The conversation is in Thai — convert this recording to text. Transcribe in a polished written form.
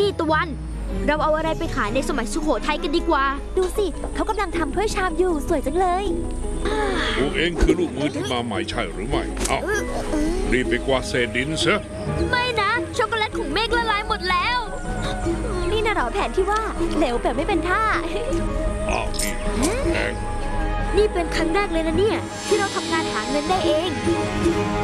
ตะวันเราเอาอะไรไปขายในสมัยสุโขทัยกันดีกว่าดูสิเขากำลังทำถ้วยชามอยู่สวยจังเลยพวกเองคือลูกมือที่มาใหม่ใช่หรือไม่เอารีบไปกวาดเศษดินซะไม่นะช็อกโกแลตของเมฆละลายหมดแล้วนี่น่ะหรอแผนที่ว่าเหลวแบบไม่เป็นท่าอ้าวนี่แพงนี่เป็นครั้งแรกเลยนะเนี่ยที่เราทำงานหาเงินได้เอง